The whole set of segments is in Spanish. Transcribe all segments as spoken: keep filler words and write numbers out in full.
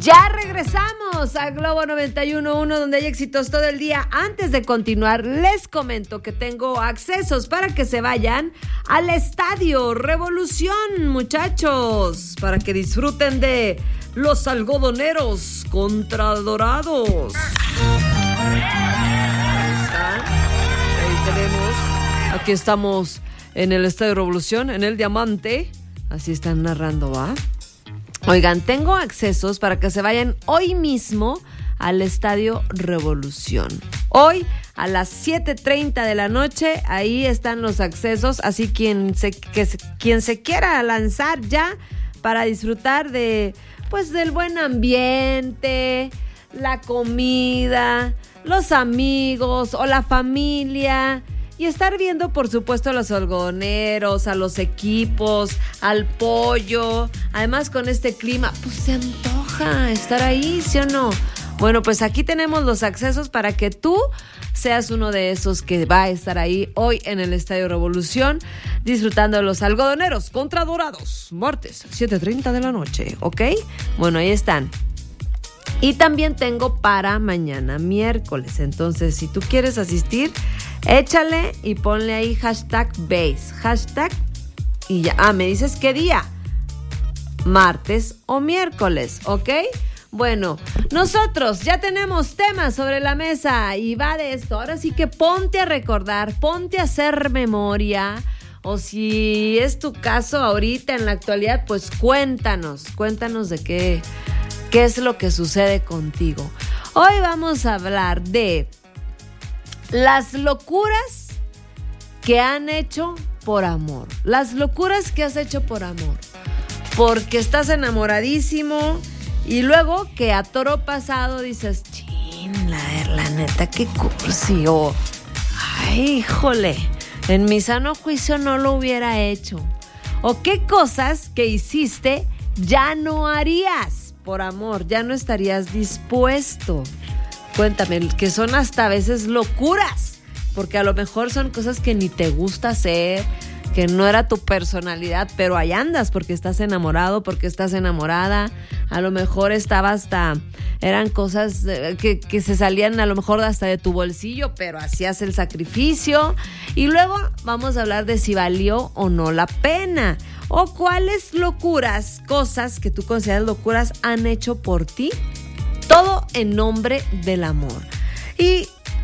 Ya regresamos a Globo noventa y uno punto uno, donde hay éxitos todo el día. Antes de continuar, les comento que tengo accesos para que se vayan al Estadio Revolución, muchachos, para que disfruten de los algodoneros contra Dorados. Ahí están, ahí tenemos. Aquí estamos en el Estadio Revolución, en el Diamante. Así están narrando, ¿va? Oigan, tengo accesos para que se vayan hoy mismo al Estadio Revolución. Hoy a las siete treinta de la noche, ahí están los accesos. Así quien se, que, quien se quiera lanzar ya para disfrutar de, pues, del buen ambiente, la comida, los amigos o la familia. Y estar viendo, por supuesto, a los algodoneros, a los equipos, al pollo. Además, con este clima, pues se antoja estar ahí, ¿sí o no? Bueno, pues aquí tenemos los accesos para que tú seas uno de esos que va a estar ahí hoy en el Estadio Revolución, disfrutando de los algodoneros contra Dorados. Martes, siete treinta de la noche, ¿ok? Bueno, ahí están. Y también tengo para mañana, miércoles. Entonces, si tú quieres asistir, échale y ponle ahí hashtag base. Hashtag y ya. Ah, me dices qué día. Martes o miércoles, ¿ok? Bueno, nosotros ya tenemos temas sobre la mesa y va de esto. Ahora sí que ponte a recordar, ponte a hacer memoria. O si es tu caso ahorita en la actualidad, pues cuéntanos, cuéntanos de qué... ¿Qué es lo que sucede contigo? Hoy vamos a hablar de las locuras que han hecho por amor. Las locuras que has hecho por amor. Porque estás enamoradísimo y luego que a toro pasado dices, chin, la, la neta, qué cursi. O, ay, híjole, en mi sano juicio no lo hubiera hecho. O qué cosas que hiciste ya no harías. Por amor, ya no estarías dispuesto. Cuéntame, que son hasta a veces locuras, porque a lo mejor son cosas que ni te gusta hacer, que no era tu personalidad, pero ahí andas porque estás enamorado, porque estás enamorada. A lo mejor estaba hasta, eran cosas que, que se salían a lo mejor hasta de tu bolsillo, pero hacías el sacrificio. Y luego vamos a hablar de si valió o no la pena. O cuáles locuras, cosas que tú consideras locuras han hecho por ti. Todo en nombre del amor. Y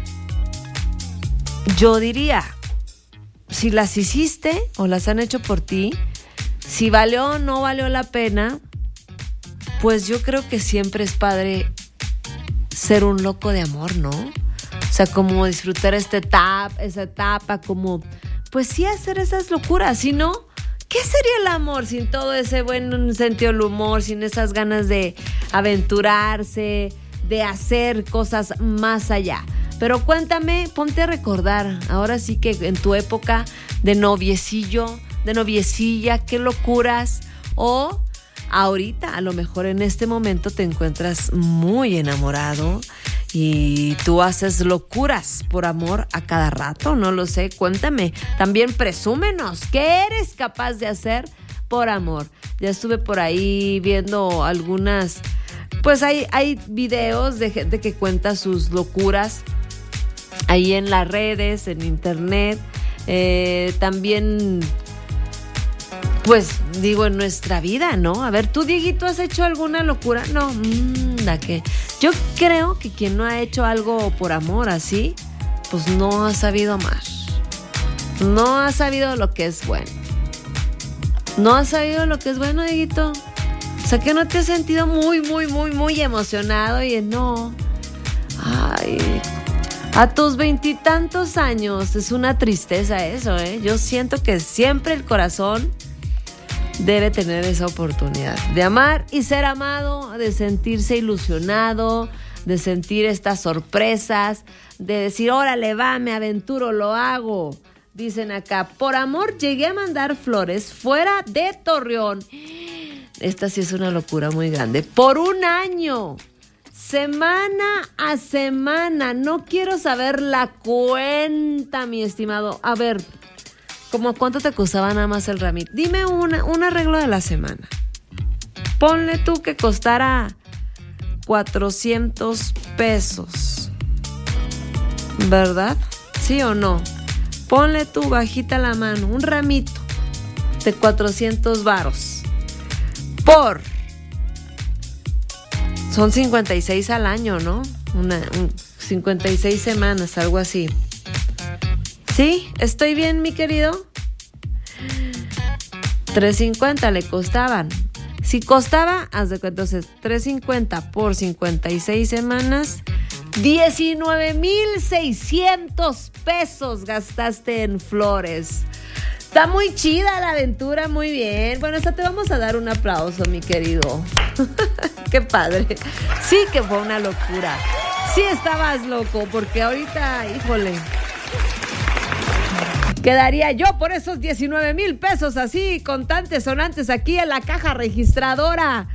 yo diría, si las hiciste o las han hecho por ti, si valió o no valió la pena, pues yo creo que siempre es padre ser un loco de amor, ¿no? O sea, como disfrutar esta etapa, esa etapa, como, pues sí hacer esas locuras, si no... ¿Qué sería el amor sin todo ese buen sentido del humor, sin esas ganas de aventurarse, de hacer cosas más allá? Pero cuéntame, ponte a recordar, ahora sí que en tu época de noviecillo, de noviecilla, qué locuras, o ahorita, a lo mejor en este momento te encuentras muy enamorado y tú haces locuras por amor a cada rato, no lo sé, cuéntame. También presúmenos, ¿qué eres capaz de hacer por amor? Ya estuve por ahí viendo algunas, pues hay, hay videos de gente que cuenta sus locuras ahí en las redes, en internet, eh, también... Pues digo, en nuestra vida, ¿no? A ver, tú, Dieguito, ¿has hecho alguna locura? No, mmm, da que... Yo creo que quien no ha hecho algo por amor así, pues no ha sabido amar. No ha sabido lo que es bueno. No ha sabido lo que es bueno, Dieguito. O sea, que no te has sentido muy, muy, muy, muy emocionado y no... Ay... A tus veintitantos años es una tristeza eso, ¿eh? Yo siento que siempre el corazón... debe tener esa oportunidad de amar y ser amado, de sentirse ilusionado, de sentir estas sorpresas, de decir, órale, va, me aventuro, lo hago. Dicen acá, por amor llegué a mandar flores fuera de Torreón. Esta sí es una locura muy grande. Por un año, semana a semana. No quiero saber la cuenta, mi estimado. A ver, ¿cómo cuánto te costaba nada más el ramito? Dime una, un arreglo de la semana. Ponle tú que costara cuatrocientos pesos. ¿Verdad? ¿Sí o no? Ponle tú bajita la mano, un ramito de cuatrocientos varos. Por... Son cincuenta y seis al año, ¿no? Una, un, cincuenta y seis semanas, algo así. ¿Sí? ¿Estoy bien, mi querido? tres cincuenta le costaban. Si costaba, haz de cuenta, entonces, tres cincuenta por cincuenta y seis semanas, diecinueve mil seiscientos pesos gastaste en flores. Está muy chida la aventura, muy bien. Bueno, hasta te vamos a dar un aplauso, mi querido. Qué padre. Sí que fue una locura. Sí estabas loco, porque ahorita, híjole, quedaría yo por esos diecinueve mil pesos así, contantes, sonantes, aquí en la caja registradora.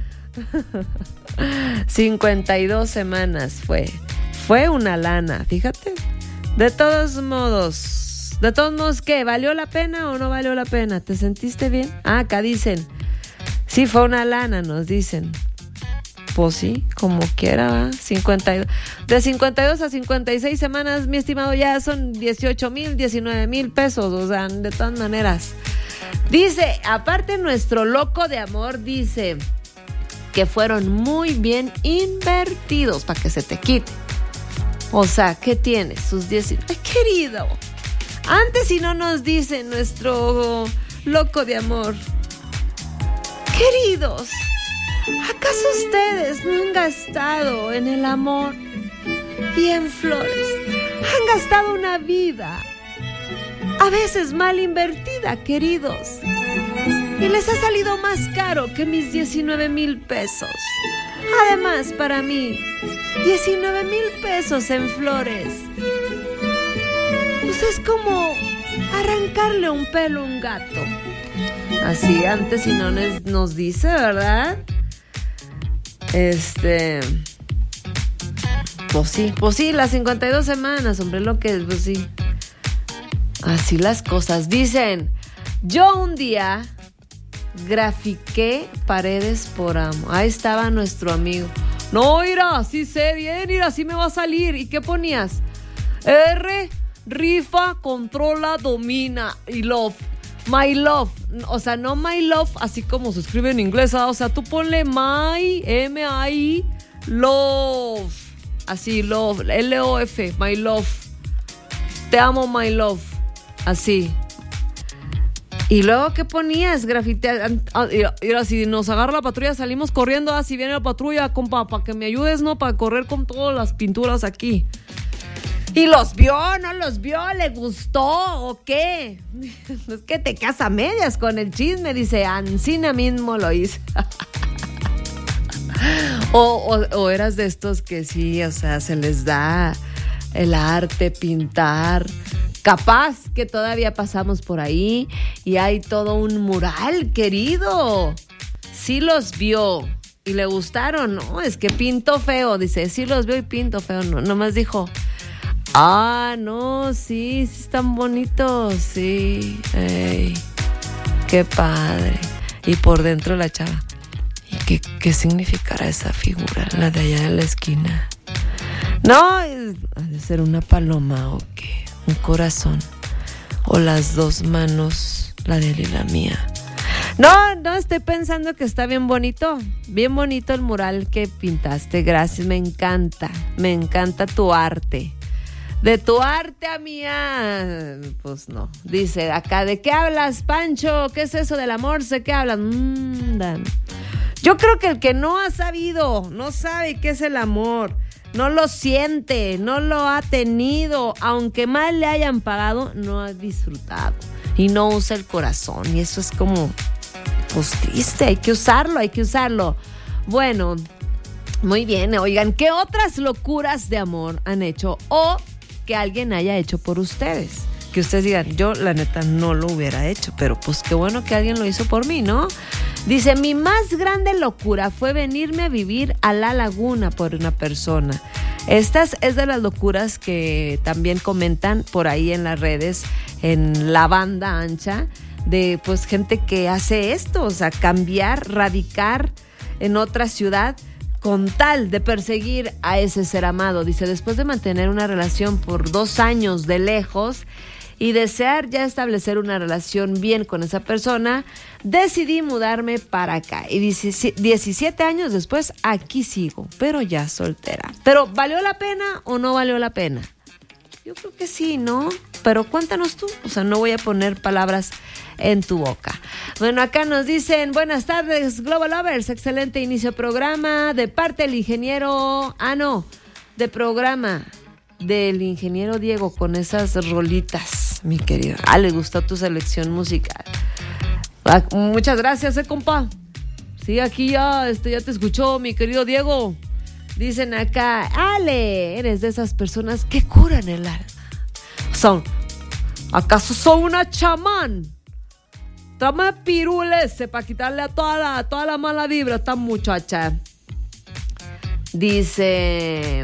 cincuenta y dos semanas fue. Fue una lana, fíjate. De todos modos, de todos modos, ¿qué? ¿Valió la pena o no valió la pena? ¿Te sentiste bien? Ah, acá dicen, sí fue una lana, nos dicen. Pues sí, como quiera, ¿va? cincuenta y dos. De cincuenta y dos a cincuenta y seis semanas, mi estimado, ya son dieciocho mil, diecinueve mil pesos, o sea, de todas maneras. Dice, aparte nuestro loco de amor dice que fueron muy bien invertidos para que se te quite. O sea, ¿qué tienes? Sus diecinueve. Ay, querido, antes si no nos dice nuestro loco de amor. Queridos, ¿acaso ustedes no han gastado en el amor y en flores? Han gastado una vida, a veces mal invertida, queridos. Y les ha salido más caro que mis diecinueve mil pesos. Además, para mí, diecinueve mil pesos en flores, pues es como arrancarle un pelo a un gato. Así antes si no nos dice, ¿verdad? Este... Pues sí, pues sí, las cincuenta y dos semanas, hombre, lo que es, pues sí. Así las cosas. Dicen, yo un día grafiqué paredes por amor. Ahí estaba nuestro amigo. No, mira, sí sé bien, mira, sí me va a salir. ¿Y qué ponías? R, rifa, controla, domina y love. My love, o sea, no my love, así como se escribe en inglés, ¿ah? O sea, tú ponle my, M I I, love, así, love, L O F, my love, te amo, my love, así. Y luego, ¿qué ponías? Grafitear, y si nos agarra la patrulla, salimos corriendo, así viene la patrulla, compa, para que me ayudes, ¿no? Para correr con todas las pinturas aquí. ¿Y los vio? ¿No los vio? ¿Le gustó o qué? Es que te casa a medias con el chisme, dice, Ancina mismo lo hice. o, o, o eras de estos que sí, o sea, se les da el arte, pintar. Capaz que todavía pasamos por ahí y hay todo un mural, querido. Sí los vio y le gustaron, ¿no? Es que pinto feo, dice, sí los vio y pinto feo, no, nomás dijo... Ah, no, sí, sí están bonitos, sí. Ey, qué padre. Y por dentro la chava. ¿Y qué, qué significará esa figura, la de allá de la esquina? No, es, ha de ser una paloma o qué, un corazón. O las dos manos, la de él y la mía. No, no, estoy pensando que está bien bonito. Bien bonito el mural que pintaste. Gracias, me encanta. Me encanta tu arte. De tu arte a mía, pues no. Dice acá, ¿de qué hablas, Pancho? ¿Qué es eso del amor? ¿De qué hablas? Mm, Yo creo que el que no ha sabido, no sabe qué es el amor, no lo siente, no lo ha tenido, aunque mal le hayan pagado, no ha disfrutado y no usa el corazón. Y eso es como, pues triste, hay que usarlo, hay que usarlo. Bueno, muy bien. Oigan, ¿qué otras locuras de amor han hecho o que alguien haya hecho por ustedes? Que ustedes digan, yo la neta no lo hubiera hecho, pero pues qué bueno que alguien lo hizo por mí, ¿no? Dice, mi más grande locura fue venirme a vivir a La Laguna por una persona. Estas es de las locuras que también comentan por ahí en las redes, en la banda ancha, de pues gente que hace esto, o sea, cambiar, radicar en otra ciudad con tal de perseguir a ese ser amado. Dice, después de mantener una relación por dos años de lejos y desear ya establecer una relación bien con esa persona, decidí mudarme para acá. Y diecisiete años después, aquí sigo, pero ya soltera. ¿Pero valió la pena o no valió la pena? Yo creo que sí, ¿no? Pero cuéntanos tú. O sea, no voy a poner palabras en tu boca. Bueno, acá nos dicen, buenas tardes, Global Lovers. Excelente inicio de programa. De parte del ingeniero... Ah, no. De programa del ingeniero Diego con esas rolitas, mi querido. Ah, le gustó tu selección musical. Ah, muchas gracias, eh, compa. Sí, aquí ya, este, ya te escuchó, mi querido Diego. Dicen acá, Ale, eres de esas personas que curan el alma. Son, ¿acaso soy una chamán? Toma pirules para quitarle a toda la, toda la mala vibra a esta muchacha. Dice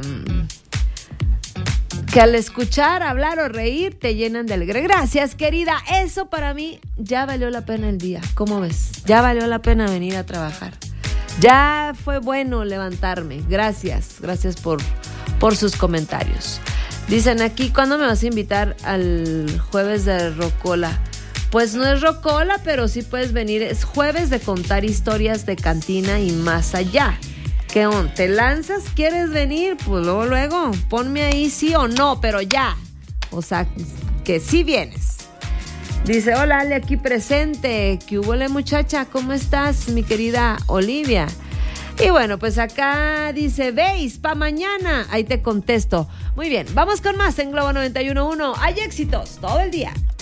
que al escuchar, hablar o reír te llenan de alegría. Gracias, querida. Eso para mí ya valió la pena el día. ¿Cómo ves? Ya valió la pena venir a trabajar. Ya fue bueno levantarme. Gracias. Gracias por, por sus comentarios. Dicen aquí, ¿cuándo me vas a invitar al jueves de Rocola? Pues no es Rocola, pero sí puedes venir. Es jueves de contar historias de cantina y más allá. ¿Qué onda? ¿Te lanzas? ¿Quieres venir? Pues luego, luego, ponme ahí sí o no, pero ya. O sea, que sí vienes. Dice, hola, Ale, aquí presente. ¿Qué hubo, le, muchacha? ¿Cómo estás, mi querida Olivia? Y bueno, pues acá dice, ¿veis? Pa' mañana. Ahí te contesto. Muy bien, vamos con más en Globo noventa y uno punto uno. Hay éxitos todo el día.